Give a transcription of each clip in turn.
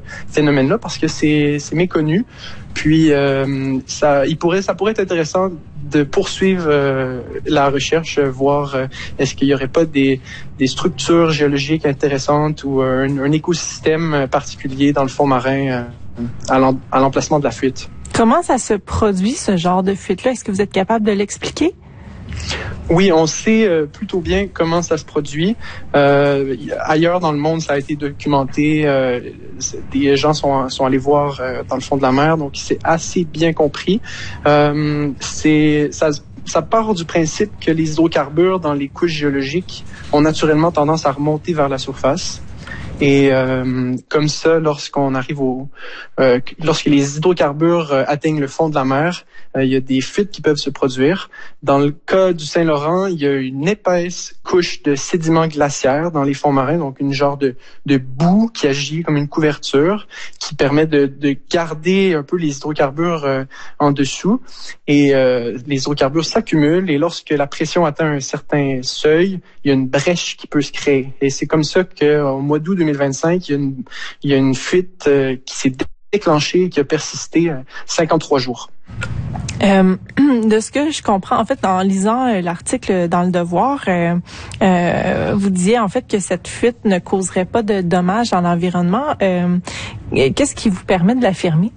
phénomène-là parce que c'est méconnu. Puis ça pourrait être intéressant de poursuivre la recherche, voir est-ce qu'il y aurait pas des structures géologiques intéressantes ou un écosystème particulier dans le fond marin à l'emplacement de la fuite. Comment ça se produit, ce genre de fuite-là? Est-ce que vous êtes capable de l'expliquer? Oui, on sait plutôt bien comment ça se produit. Ailleurs dans le monde, ça a été documenté. Des gens sont allés voir dans le fond de la mer, donc c'est assez bien compris. Ça part du principe que les hydrocarbures dans les couches géologiques ont naturellement tendance à remonter vers la surface. Et comme ça, lorsqu'on arrive lorsque les hydrocarbures atteignent le fond de la mer, il y a des fuites qui peuvent se produire. Dans le cas du Saint-Laurent, il y a une épaisse couche de sédiments glaciaires dans les fonds marins, donc une genre de boue qui agit comme une couverture, qui permet de garder un peu les hydrocarbures en dessous. Et les hydrocarbures s'accumulent, et lorsque la pression atteint un certain seuil, il y a une brèche qui peut se créer. Et c'est comme ça qu'au mois d'août 2025, il y a une fuite qui s'est déclenchée et qui a persisté 53 jours. De ce que je comprends, en fait, en lisant l'article dans Le Devoir, vous disiez en fait que cette fuite ne causerait pas de dommages dans l'environnement. Qu'est-ce qui vous permet de l'affirmer?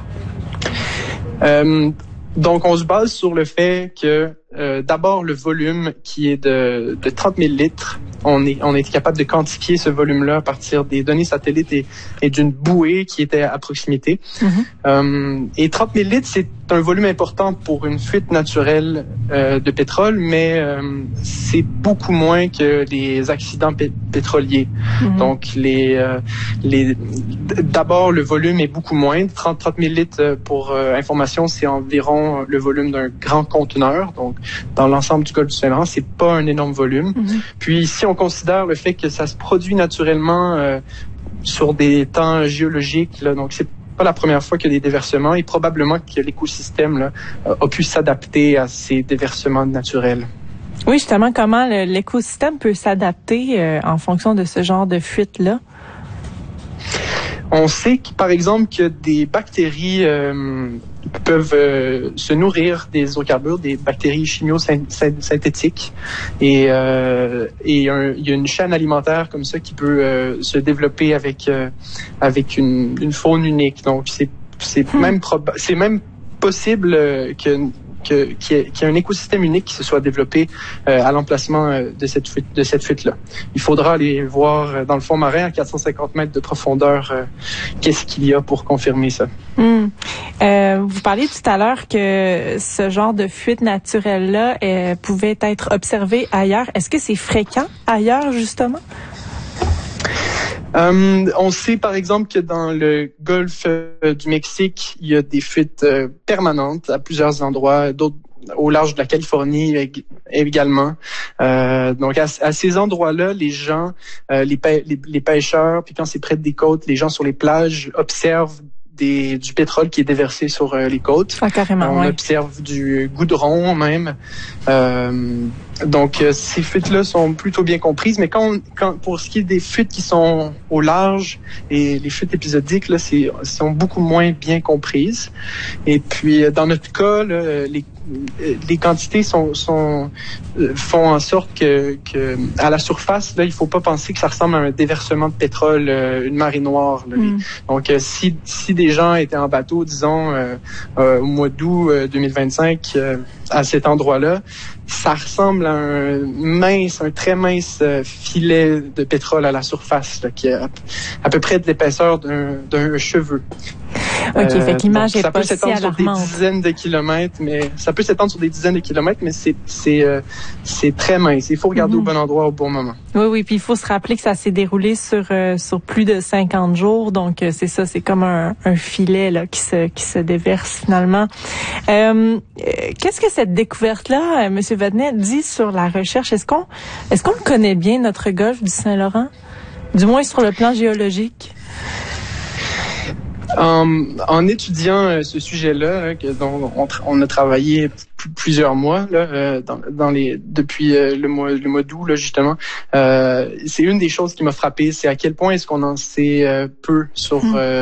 Donc, on se base sur le fait que d'abord le volume qui est de 30 000 litres, on est capable de quantifier ce volume-là à partir des données satellites et d'une bouée qui était à proximité. Mm-hmm. Et 30 000 litres, c'est un volume important pour une fuite naturelle de pétrole, mais c'est beaucoup moins que les accidents pétroliers. Mm-hmm. Donc, d'abord, le volume est beaucoup moins. 30 000 litres, pour information, c'est environ le volume d'un grand conteneur. Donc, dans l'ensemble du golfe du Saint-Laurent, c'est pas un énorme volume. Mm-hmm. Puis, si on considère le fait que ça se produit naturellement sur des temps géologiques, là, donc c'est pas la première fois qu'il y a des déversements, et probablement que l'écosystème là, a pu s'adapter à ces déversements naturels. Oui, justement, comment l'écosystème peut s'adapter en fonction de ce genre de fuite-là? On sait par exemple que des bactéries peuvent se nourrir des hydrocarbures, des bactéries chimio-synthétiques, et il y a une chaîne alimentaire comme ça qui peut se développer avec une faune unique. Donc c'est même possible qu'il y ait un écosystème unique qui se soit développé à l'emplacement de cette fuite-là. Il faudra aller voir dans le fond marin à 450 mètres de profondeur qu'est-ce qu'il y a pour confirmer ça. Vous parliez tout à l'heure que ce genre de fuite naturelle-là pouvait être observé ailleurs. Est-ce que c'est fréquent ailleurs, justement? On sait par exemple que dans le golfe du Mexique, il y a des fuites permanentes à plusieurs endroits, d'autres au large de la Californie également. Donc à ces endroits-là, les gens, les pêcheurs, puis quand c'est près des côtes, les gens sur les plages observent du pétrole qui est déversé sur les côtes. Ah, carrément, on observe du goudron même. Donc, ces fuites-là sont plutôt bien comprises, mais quand pour ce qui est des fuites qui sont au large et les fuites épisodiques, là, sont beaucoup moins bien comprises. Et puis, dans notre cas, là, les quantités font en sorte que à la surface, là, il faut pas penser que ça ressemble à un déversement de pétrole, une marée noire. Là. Donc, si des gens étaient en bateau, disons, au mois d'août 2025, à cet endroit-là, ça ressemble à un très mince filet de pétrole à la surface, là, qui a à peu près de l'épaisseur d'un cheveu. OK, fait que l'image est pas si alarmante. Ça peut s'étendre sur des dizaines de kilomètres, mais c'est très mince. Il faut regarder au bon endroit au bon moment. Oui, puis il faut se rappeler que ça s'est déroulé sur plus de 50 jours, donc c'est ça, c'est comme un filet là qui se déverse finalement. Qu'est-ce que cette découverte-là, Monsieur Vadnet, dit sur la recherche? Est-ce qu'on le connaît bien, notre golfe du Saint-Laurent? Du moins sur le plan géologique? En étudiant ce sujet-là, dont on a travaillé plusieurs mois là, depuis le mois d'août là, justement, c'est une des choses qui m'a frappé, c'est à quel point est-ce qu'on en sait peu sur